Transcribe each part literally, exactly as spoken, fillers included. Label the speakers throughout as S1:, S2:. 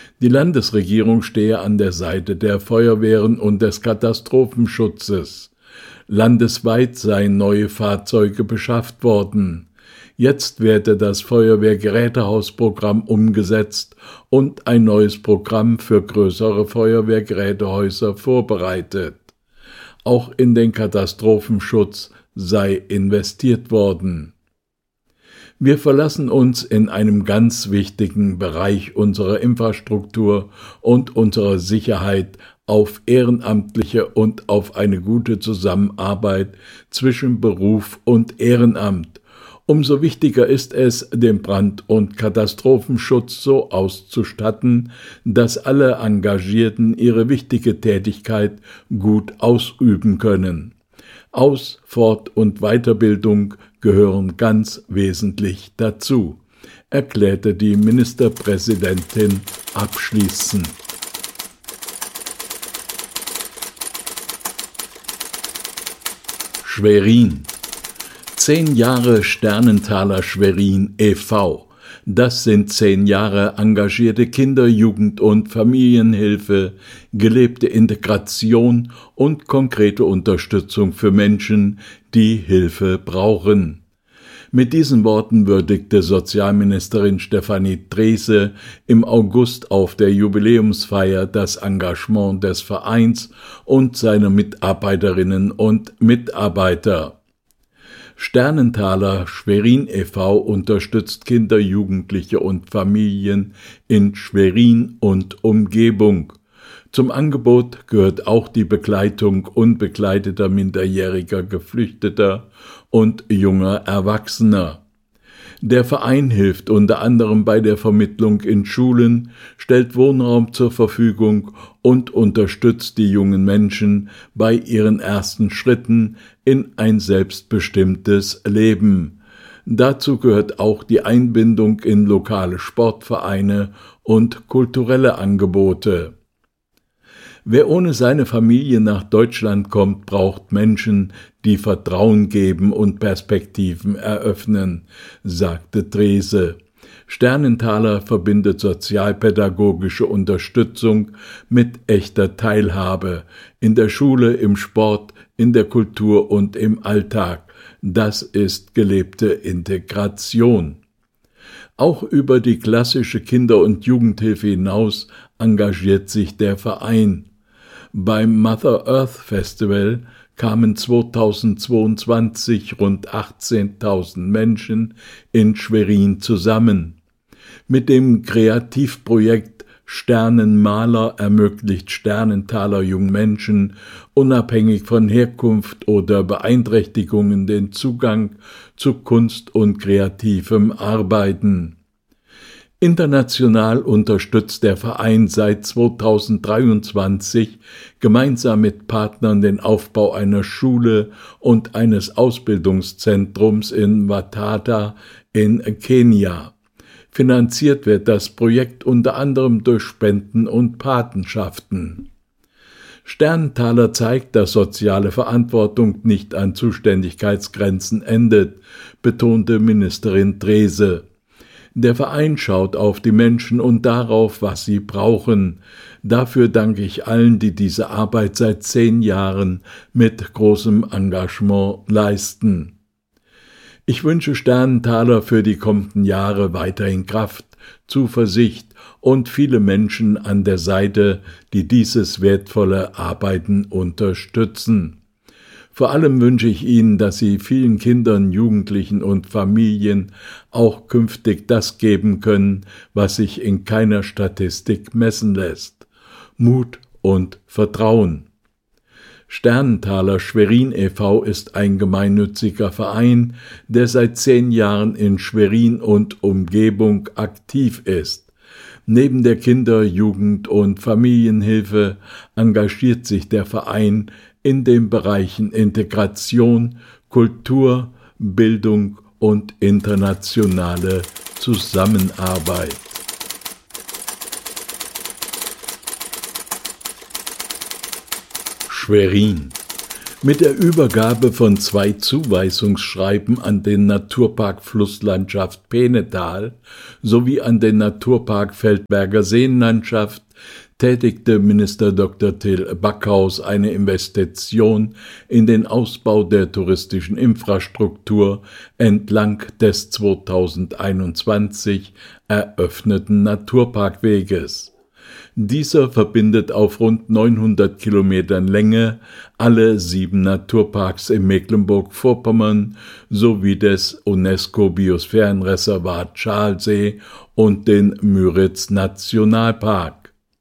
S1: Die Landesregierung stehe an der Seite der Feuerwehren und des Katastrophenschutzes. Landesweit seien neue Fahrzeuge beschafft worden. Jetzt werde das Feuerwehrgerätehausprogramm umgesetzt und ein neues Programm für größere Feuerwehrgerätehäuser vorbereitet. Auch in den Katastrophenschutz sei investiert worden. Wir verlassen uns in einem ganz wichtigen Bereich unserer Infrastruktur und unserer Sicherheit auf Ehrenamtliche und auf eine gute Zusammenarbeit zwischen Beruf und Ehrenamt. Umso wichtiger ist es, den Brand- und Katastrophenschutz so auszustatten, dass alle Engagierten ihre wichtige Tätigkeit gut ausüben können. Aus-, Fort- und Weiterbildung gehören ganz wesentlich dazu, erklärte die Ministerpräsidentin abschließend. Schwerin. Zehn Jahre Sternenthaler Schwerin e V Das sind zehn Jahre engagierte Kinder-, Jugend- und Familienhilfe, gelebte Integration und konkrete Unterstützung für Menschen, die Hilfe brauchen. Mit diesen Worten würdigte Sozialministerin Stefanie Drese im August auf der Jubiläumsfeier das Engagement des Vereins und seiner Mitarbeiterinnen und Mitarbeiter. Sternenthaler Schwerin e V unterstützt Kinder, Jugendliche und Familien in Schwerin und Umgebung. Zum Angebot gehört auch die Begleitung unbegleiteter minderjähriger Geflüchteter und junger Erwachsener. Der Verein hilft unter anderem bei der Vermittlung in Schulen, stellt Wohnraum zur Verfügung und unterstützt die jungen Menschen bei ihren ersten Schritten in ein selbstbestimmtes Leben. Dazu gehört auch die Einbindung in lokale Sportvereine und kulturelle Angebote. Wer ohne seine Familie nach Deutschland kommt, braucht Menschen, die Vertrauen geben und Perspektiven eröffnen, sagte Drese. Sternenthaler verbindet sozialpädagogische Unterstützung mit echter Teilhabe in der Schule, im Sport, in der Kultur und im Alltag. Das ist gelebte Integration. Auch über die klassische Kinder- und Jugendhilfe hinaus engagiert sich der Verein. Beim Mother Earth Festival kamen zweitausendzweiundzwanzig rund achtzehntausend Menschen in Schwerin zusammen. Mit dem Kreativprojekt Sternenmaler ermöglicht Sternenthaler jungen Menschen unabhängig von Herkunft oder Beeinträchtigungen den Zugang zu Kunst und kreativem Arbeiten. International unterstützt der Verein seit zweitausenddreiundzwanzig gemeinsam mit Partnern den Aufbau einer Schule und eines Ausbildungszentrums in Watada in Kenia. Finanziert wird das Projekt unter anderem durch Spenden und Patenschaften. Sternenthaler zeigt, dass soziale Verantwortung nicht an Zuständigkeitsgrenzen endet, betonte Ministerin Drese. Der Verein schaut auf die Menschen und darauf, was sie brauchen. Dafür danke ich allen, die diese Arbeit seit zehn Jahren mit großem Engagement leisten. Ich wünsche Sternenthaler für die kommenden Jahre weiterhin Kraft, Zuversicht und viele Menschen an der Seite, die dieses wertvolle Arbeiten unterstützen. Vor allem wünsche ich Ihnen, dass Sie vielen Kindern, Jugendlichen und Familien auch künftig das geben können, was sich in keiner Statistik messen lässt: Mut und Vertrauen. Sternenthaler Schwerin e V ist ein gemeinnütziger Verein, der seit zehn Jahren in Schwerin und Umgebung aktiv ist. Neben der Kinder-, Jugend- und Familienhilfe engagiert sich der Verein in den Bereichen Integration, Kultur, Bildung und internationale Zusammenarbeit. Schwerin. Mit der Übergabe von zwei Zuweisungsschreiben an den Naturpark Flusslandschaft Peenetal sowie an den Naturpark Feldberger Seenlandschaft tätigte Minister Doktor Till Backhaus eine Investition in den Ausbau der touristischen Infrastruktur entlang des zweitausendeinundzwanzig eröffneten Naturparkweges. Dieser verbindet auf rund neunhundert Kilometern Länge alle sieben Naturparks in Mecklenburg-Vorpommern sowie des UNESCO-Biosphärenreservat Schalsee und den Müritz-Nationalpark.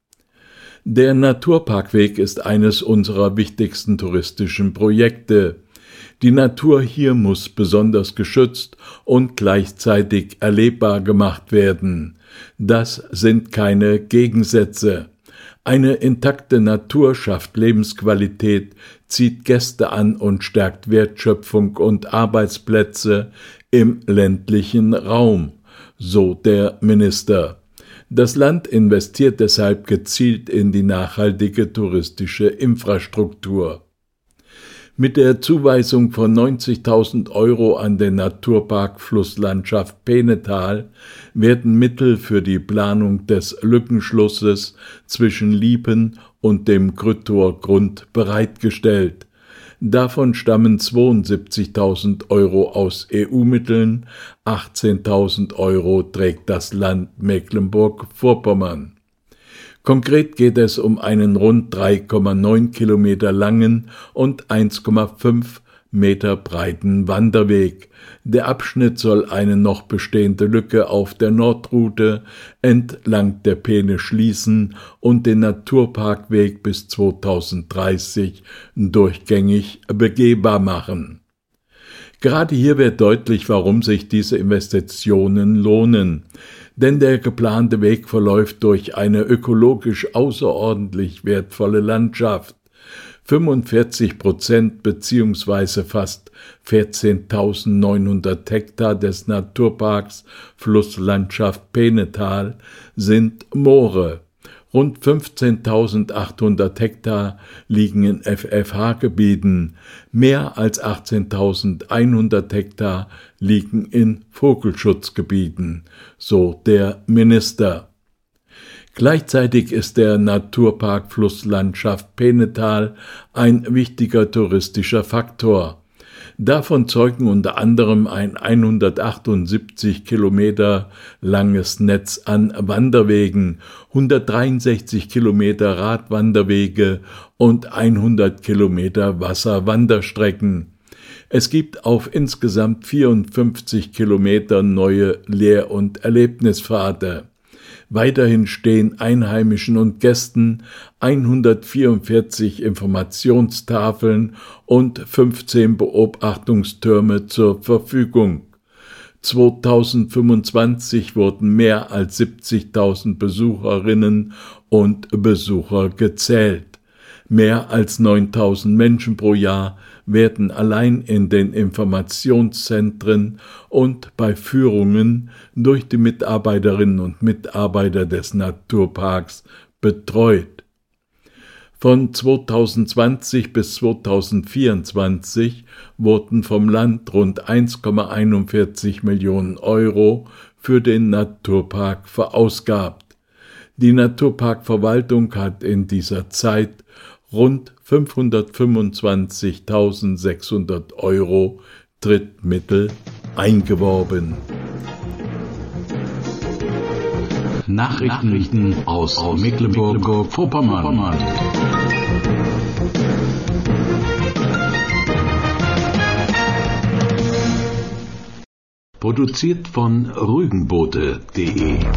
S1: Der Naturparkweg ist eines unserer wichtigsten touristischen Projekte. Die Natur hier muss besonders geschützt und gleichzeitig erlebbar gemacht werden. Das sind keine Gegensätze. Eine intakte Natur schafft Lebensqualität, zieht Gäste an und stärkt Wertschöpfung und Arbeitsplätze im ländlichen Raum, so der Minister. Das Land investiert deshalb gezielt in die nachhaltige touristische Infrastruktur. Mit der Zuweisung von neunzigtausend Euro an den Naturpark Flusslandschaft Peenetal werden Mittel für die Planung des Lückenschlusses zwischen Liepen und dem Grüttower Grund bereitgestellt. Davon stammen zweiundsiebzigtausend Euro aus E U-Mitteln, achtzehntausend Euro trägt das Land Mecklenburg-Vorpommern. Konkret geht es um einen rund drei Komma neun Kilometer langen und eins Komma fünf Meter breiten Wanderweg. Der Abschnitt soll eine noch bestehende Lücke auf der Nordroute entlang der Peene schließen und den Naturparkweg bis zweitausenddreißig durchgängig begehbar machen. Gerade hier wird deutlich, warum sich diese Investitionen lohnen. Denn der geplante Weg verläuft durch eine ökologisch außerordentlich wertvolle Landschaft. fünfundvierzig Prozent bzw. fast vierzehntausendneunhundert Hektar des Naturparks Flusslandschaft Peenetal sind Moore. Rund fünfzehntausendachthundert Hektar liegen in F F H-Gebieten, mehr als achtzehntausendeinhundert Hektar liegen in Vogelschutzgebieten, so der Minister. Gleichzeitig ist der Naturpark Flusslandschaft Peenetal ein wichtiger touristischer Faktor. Davon zeugen unter anderem ein hundertachtundsiebzig Kilometer langes Netz an Wanderwegen, hundertdreiundsechzig Kilometer Radwanderwege und hundert Kilometer Wasserwanderstrecken. Es gibt auf insgesamt vierundfünfzig Kilometer neue Lehr- und Erlebnispfade. Weiterhin stehen Einheimischen und Gästen hundertvierundvierzig Informationstafeln und fünfzehn Beobachtungstürme zur Verfügung. zweitausendfünfundzwanzig wurden mehr als siebzigtausend Besucherinnen und Besucher gezählt. Mehr als neuntausend Menschen pro Jahr werden allein in den Informationszentren und bei Führungen durch die Mitarbeiterinnen und Mitarbeiter des Naturparks betreut. Von zweitausendzwanzig bis zweitausendvierundzwanzig wurden vom Land rund eins Komma einundvierzig Millionen Euro für den Naturpark verausgabt. Die Naturparkverwaltung hat in dieser Zeit rund fünfhundertfünfundzwanzigtausendsechshundert Euro Drittmittel eingeworben.
S2: Nachrichten aus Mecklenburg-Vorpommern. Produziert von rügenboote punkt de